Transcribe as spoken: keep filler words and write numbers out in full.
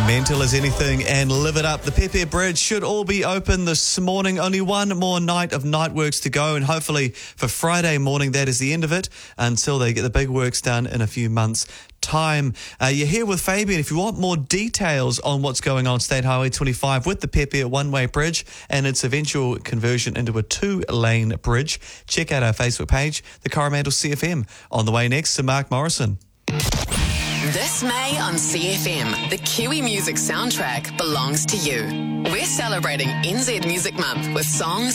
Mental as anything and live it up. The Pepe Bridge should all be open this morning. Only one more night of night works to go, and hopefully for Friday morning that is the end of it until they get the big works done in a few months' time. Uh, you're here with Fabian. If you want more details on what's going on State Highway twenty-five with the Pepe one-way bridge and its eventual conversion into a two-lane bridge, check out our Facebook page, the Coromandel C F M. On the way next to Mark Morrison. This May on C F M, the Kiwi music soundtrack belongs to you. We're celebrating N Z Music Month with songs